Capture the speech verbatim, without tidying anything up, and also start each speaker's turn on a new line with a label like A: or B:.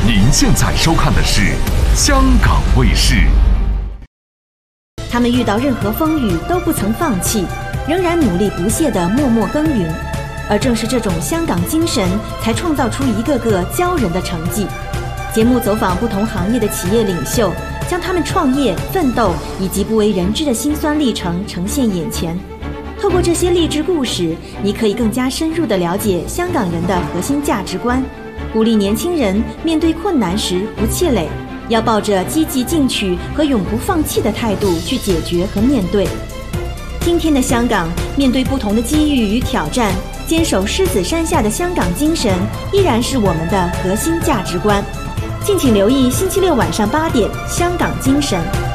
A: 您现在收看的是香港卫视。
B: 他们遇到任何风雨都不曾放弃，仍然努力不懈地默默耕耘。而正是这种香港精神，才创造出一个个骄人的成绩。节目走访不同行业的企业领袖，将他们创业、奋斗以及不为人知的辛酸历程呈现眼前。透过这些励志故事，你可以更加深入地了解香港人的核心价值观，鼓励年轻人面对困难时不气馁，要抱着积极进取和永不放弃的态度去解决和面对。今天的香港，面对不同的机遇与挑战，坚守狮子山下的香港精神依然是我们的核心价值观。敬请留意星期六晚上八点《香港精神》。